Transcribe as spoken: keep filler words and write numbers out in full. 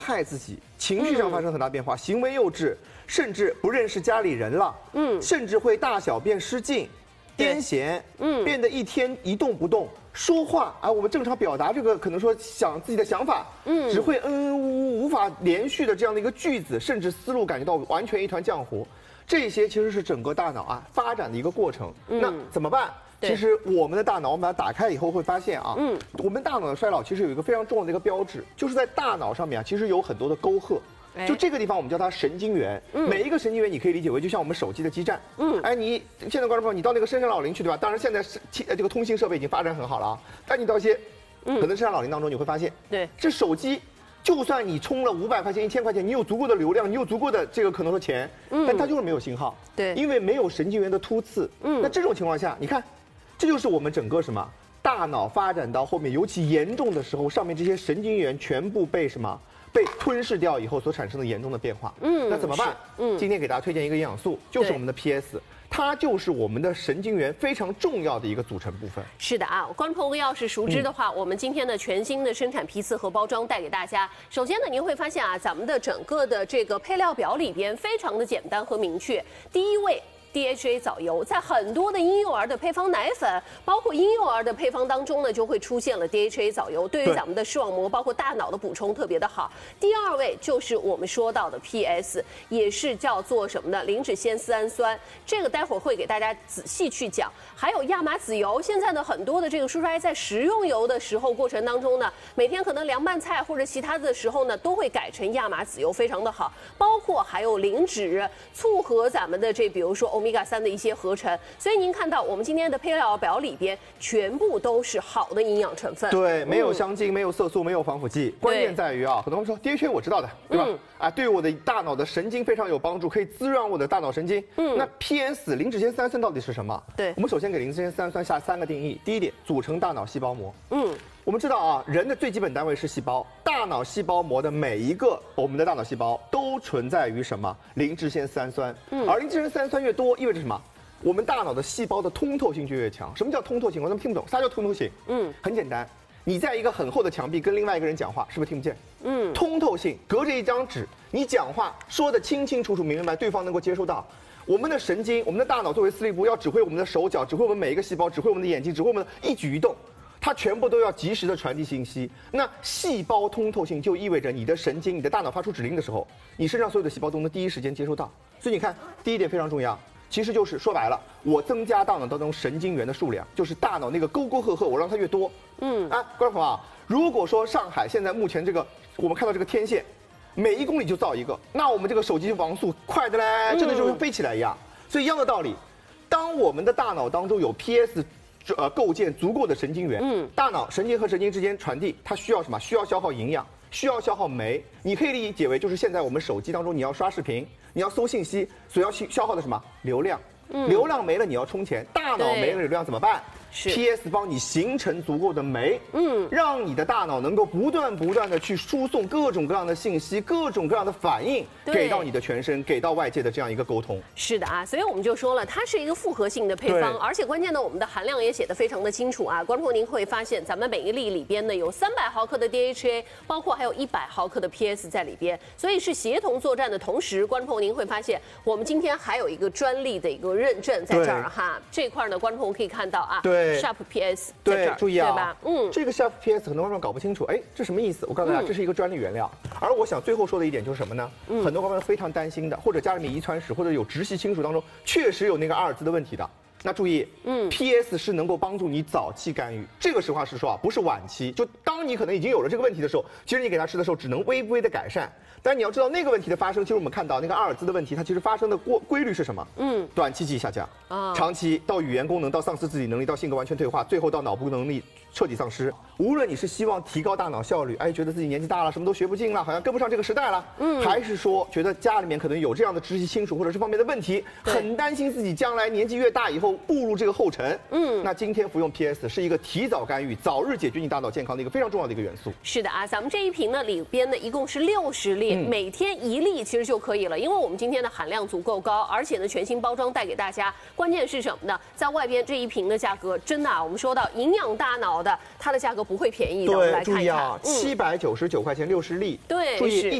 害自己，情绪上发生很大变化，嗯、行为幼稚，甚至不认识家里人了，嗯，甚至会大小便失禁、癫痫，嗯，变得一天一动不动。 说话啊，我们正常表达这个可能说想自己的想法，嗯，只会嗯嗯呜呜，无法连续的这样的一个句子，甚至思路感觉到完全一团浆糊，这些其实是整个大脑啊发展的一个过程。嗯、那怎么办？其实我们的大脑，我们把它打开以后会发现啊，嗯，我们大脑的衰老其实有一个非常重要的一个标志，就是在大脑上面啊，其实有很多的沟壑。 就这个地方，我们叫它神经元。嗯、每一个神经元，你可以理解为就像我们手机的基站。嗯，哎，你现在观众朋友，你到那个深山老林去，对吧？当然，现在是这个通信设备已经发展很好了啊。但你到一些可能深山老林当中，你会发现，对，这手机，就算你充了五百块钱、一千块钱，你有足够的流量，你有足够的这个可能说钱，嗯，但它就是没有信号。对，因为没有神经元的突刺。嗯，那这种情况下，你看，这就是我们整个什么大脑发展到后面，尤其严重的时候，上面这些神经元全部被什么？ 被吞噬掉以后所产生的严重的变化，嗯，那怎么办？嗯，今天给大家推荐一个营养素，就是我们的 P S， 它就是我们的神经元非常重要的一个组成部分。 是的啊，观众朋友要是熟知的话，嗯、我们今天的全新的生产批次和包装带给大家。首先呢，您会发现啊，咱们的整个的这个配料表里边非常的简单和明确。第一位。 D H A 藻油在很多的婴幼儿的配方奶粉，包括婴幼儿的配方当中呢，就会出现了 D H A 藻油，对于咱们的视网膜包括大脑的补充特别的好。第二位就是我们说到的 P S， 也是叫做什么呢？磷脂酰丝氨酸，这个待会儿会给大家仔细去讲。还有亚麻籽油，现在的很多的这个叔叔阿姨在食用油的时候过程当中呢，每天可能凉拌菜或者其他的时候呢，都会改成亚麻籽油，非常的好。包括还有磷脂，促和咱们的这比如说欧米伽三的一些合成，所以您看到我们今天的配料表里边全部都是好的营养成分。对， 没有香精，嗯、没有色素，没有防腐剂。关键在于啊，很多人说 D H A 我知道的，对吧？嗯、啊，对我的大脑的神经非常有帮助，可以滋润我的大脑神经。嗯，那 P S 磷脂酰丝氨酸到底是什么？对，我们首先给磷脂酰丝氨酸下三个定义。第一点，组成大脑细胞膜。嗯。 我们知道啊，人的最基本单位是细胞，大脑细胞膜的每一个我们的大脑细胞都存在于什么磷脂酰丝氨酸，嗯，而磷脂酰丝氨酸越多，意味着什么？我们大脑的细胞的通透性就越强。什么叫通透性？我怎么听不懂？啥叫通透性？嗯，很简单，你在一个很厚的墙壁跟另外一个人讲话，是不是听不见？嗯，通透性，隔着一张纸，你讲话说得清清楚楚、明明白，对方能够接收到。 我们的神经，我们的大脑作为司令部，要指挥我们的手脚，指挥我们每一个细胞，指挥我们的眼睛，指挥我们的一举一动。 它全部都要及时的传递信息。那细胞通透性就意味着你的神经、你的大脑发出指令的时候，你身上所有的细胞都能第一时间接收到。所以你看，第一点非常重要，其实就是说白了，我增加大脑当中神经元的数量，就是大脑那个沟沟壑壑，我让它越多。嗯，啊，观众朋友啊，如果说上海现在目前这个我们看到这个天线，每一公里就造一个，那我们这个手机网速快的嘞，真的就跟飞起来一样。所以一样的道理，当我们的大脑当中有 P S。 呃，构建足够的神经元，嗯，大脑神经和神经之间传递，它需要什么？需要消耗营养，需要消耗酶。你可以理解为就是现在我们手机当中，你要刷视频，你要搜信息，所要去消耗的什么？流量。嗯，流量没了，你要充钱，大脑没了流量怎么办？ P S 帮你形成足够的酶，嗯，让你的大脑能够不断不断的去输送各种各样的信息，各种各样的反应给到你的全身，给到外界的这样一个沟通。 是的啊，所以我们就说了，它是一个复合性的配方，而且关键呢，我们的含量也写得非常的清楚啊。观众您会发现，咱们每一粒里边呢有三百毫克的 D H A， 包括还有一百毫克的 P S 在里边，所以是协同作战的同时，观众您会发现，我们今天还有一个专利的一个认证在这儿哈。这块呢，观众可以看到啊，对 ，Sharp P S。 对，注意啊，对吧？嗯，这个 Sharp P S 很多观众搞不清楚，哎，这什么意思？我告诉大家，这是一个专利原料。而我想最后说的一点就是什么呢？嗯，很多观众非常担心的，或者家里面遗传史或者有直系亲属当中确实有那个阿尔兹的问题的。那注意，嗯 ，P S 是能够帮助你早期干预，这个实话实说啊，不是晚期。就当你可能已经有了这个问题的时候，其实你给他吃的时候只能微微的改善。但你要知道那个问题的发生，其实我们看到那个阿尔兹的问题，它其实发生的过规律是什么？嗯，短期记忆下降，啊，长期到语言功能，到丧失自理能力，到性格完全退化，最后到脑部能力彻底丧失。无论你是希望提高大脑效率，哎，觉得自己年纪大了，什么都学不进了，好像跟不上这个时代了，嗯，还是说觉得家里面可能有这样的直系亲属或者这方面的问题，很担心自己将来年纪越大以后。 够步入这个后尘。嗯，那今天服用 P S 是一个提早干预、早日解决你大脑健康的一个非常重要的一个元素。 是的啊，咱们这一瓶呢里边呢一共是六十粒，嗯、每天一粒其实就可以了，因为我们今天的含量足够高，而且呢全新包装带给大家。关键是什么呢？在外边这一瓶的价格真的啊，我们说到营养大脑的，它的价格不会便宜的。我们来看一看， 啊，七百九十九块钱六十粒。 对， 注意。